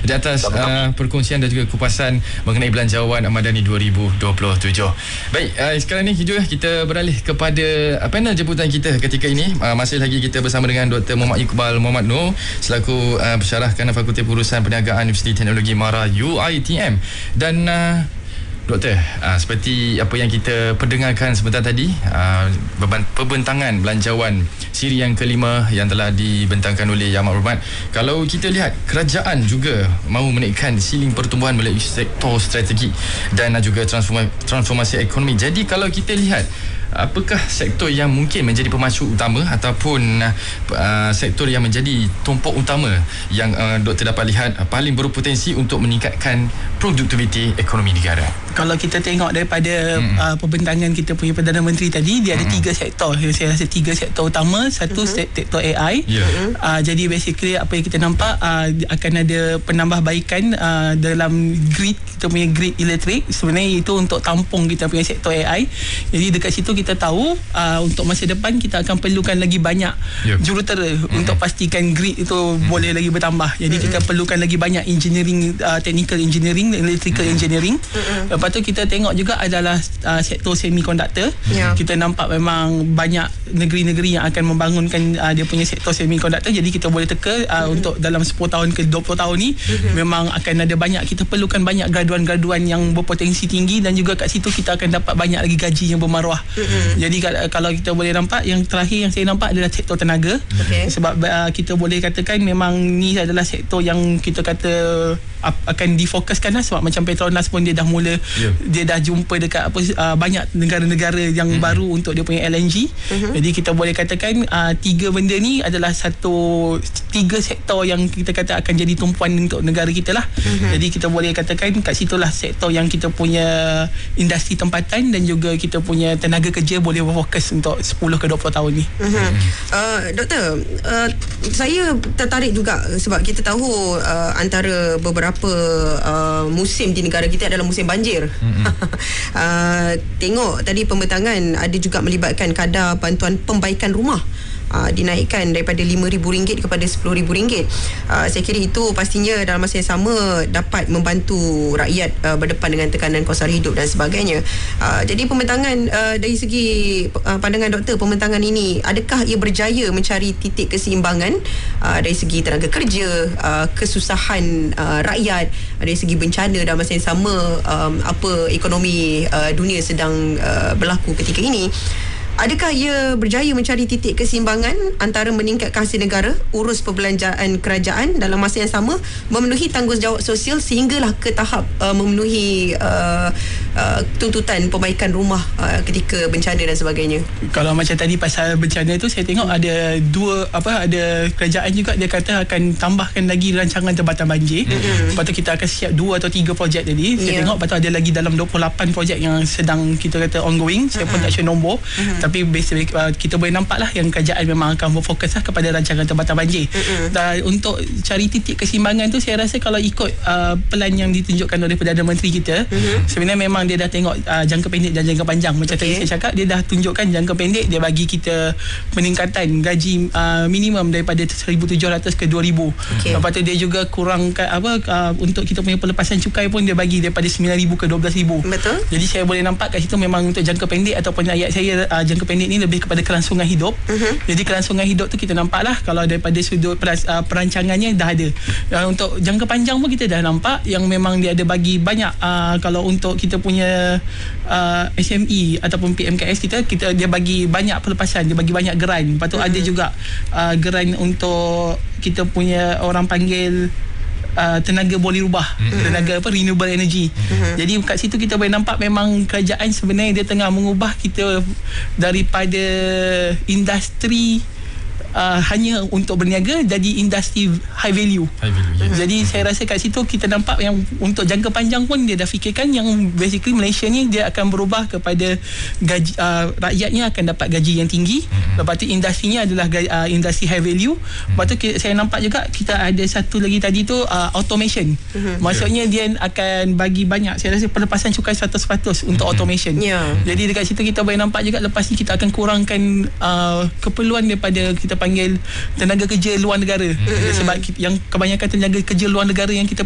di atas perkongsian dan juga kupasan mengenai Belanjawan Madani 2027. Baik, sekarang ni kita beralih kepada panel jemputan kita ketika ini. Masih lagi kita bersama dengan Dr. Muhammad Iqbal Muhammad Noor selaku pensyarah kanan Fakulti Pengurusan Perniagaan Universiti Teknologi MARA UiTM. Dan Doktor, seperti apa yang kita perdengarkan sebentar tadi, pembentangan belanjawan siri yang kelima yang telah dibentangkan oleh Yang Amat Berhormat. Kalau kita lihat, kerajaan juga mahu menaikkan siling pertumbuhan melalui sektor strategi dan juga transformasi ekonomi. Jadi kalau kita lihat, apakah sektor yang mungkin menjadi pemacu utama ataupun sektor yang menjadi tumpuan utama yang doktor dapat lihat paling berpotensi untuk meningkatkan produktiviti ekonomi negara? Kalau kita tengok daripada pembentangan kita punya Perdana Menteri tadi, dia ada 3 sektor. Saya rasa 3 sektor utama. Satu sektor AI. Jadi basically apa yang kita nampak, akan ada penambahbaikan dalam grid, kita punya grid elektrik. Sebenarnya itu untuk tampung kita punya sektor AI. Jadi dekat situ kita tahu untuk masa depan kita akan perlukan lagi banyak jurutera untuk pastikan grid itu boleh lagi bertambah. Jadi kita perlukan lagi banyak engineering, technical engineering, electrical engineering. Lepas tu kita tengok juga adalah sektor semiconductor. Kita nampak memang banyak negeri-negeri yang akan membangunkan dia punya sektor semiconductor. Jadi kita boleh teka untuk dalam 10 tahun ke 20 tahun ni memang akan ada banyak, kita perlukan banyak graduan-graduan yang berpotensi tinggi, dan juga kat situ kita akan dapat banyak lagi gaji yang bermaruah. Jadi kalau kita boleh nampak, yang terakhir yang saya nampak adalah sektor tenaga. Sebab kita boleh katakan memang ni adalah sektor yang kita kata akan difokuskan lah, sebab macam Petronas pun dia dah mula, dia dah jumpa dekat banyak negara-negara yang baru untuk dia punya LNG. Jadi kita boleh katakan 3 benda ni adalah 3 sektor yang kita kata akan jadi tumpuan untuk negara kita lah. Jadi kita boleh katakan kat situlah sektor yang kita punya industri tempatan dan juga kita punya tenaga kerja boleh berfokus untuk 10 ke 20 tahun ni. Doktor, saya tertarik juga sebab kita tahu antara beberapa musim di negara kita adalah musim banjir. Tengok tadi pembentangan ada juga melibatkan kadar bantuan pembaikan rumah, dinaikkan daripada RM5,000 kepada RM10,000. Saya kira itu pastinya dalam masa yang sama dapat membantu rakyat berdepan dengan tekanan kos sara hidup dan sebagainya. Jadi pembentangan dari segi pandangan doktor, pembentangan ini adakah ia berjaya mencari titik keseimbangan dari segi tenaga kerja, kesusahan rakyat, dari segi bencana dalam masa yang sama apa ekonomi dunia sedang berlaku ketika ini? Adakah ia berjaya mencari titik keseimbangan antara meningkatkan hasil negara, urus perbelanjaan kerajaan dalam masa yang sama, memenuhi tanggungjawab sosial sehinggalah ke tahap memenuhi tuntutan perbaikan rumah ketika bencana dan sebagainya? Kalau macam tadi pasal bencana tu, saya tengok ada ada kerajaan juga dia kata akan tambahkan lagi rancangan tempatan banjir. Lepas tu kita akan siap 2 atau 3 projek tadi. Saya tengok lepas tu ada lagi dalam 28 projek yang sedang kita kata ongoing. Saya pun tak sure nombor. Tapi kita boleh nampak lah yang kerajaan memang akan berfokus lah kepada rancangan tempatan banjir. Dan untuk cari titik keseimbangan tu, saya rasa kalau ikut plan yang ditunjukkan oleh Perdana Menteri kita, sebenarnya memang dia dah tengok jangka pendek dan jangka panjang. Macam tadi saya cakap, dia dah tunjukkan jangka pendek dia bagi kita peningkatan gaji minimum daripada 1,700 ke 2,000. Lepas tu dia juga kurangkan untuk kita punya pelepasan cukai pun dia bagi daripada 9,000 ke 12,000. Betul. Jadi saya boleh nampak kat situ memang untuk jangka pendek ataupun ayat saya jangka pendek ni lebih kepada kelangsungan hidup. Jadi kelangsungan hidup tu kita nampak lah kalau daripada sudut perancangannya dah ada. Untuk jangka panjang pun kita dah nampak yang memang dia ada bagi banyak kalau untuk kita punya SME ataupun PMKS dia bagi banyak pelepasan, dia bagi banyak geran. Lepas tu ada juga geran untuk kita punya orang panggil tenaga boleh rubah, tenaga renewable energy. Jadi kat situ kita boleh nampak memang kerajaan sebenarnya dia tengah mengubah kita daripada industri hanya untuk berniaga jadi industri high value. Jadi saya rasa kat situ kita nampak yang untuk jangka panjang pun dia dah fikirkan yang basically Malaysia ni dia akan berubah kepada gaji, rakyatnya akan dapat gaji yang tinggi. Lepas tu industrinya adalah industri high value. Lepas tu saya nampak juga kita ada satu lagi tadi tu automation. Maksudnya dia akan bagi banyak, saya rasa pelepasan cukai 100% untuk automation. Jadi dekat situ kita boleh nampak juga lepas ni kita akan kurangkan keperluan daripada kita panggil tenaga kerja luar negara. Sebab yang kebanyakan tenaga kerja luar negara yang kita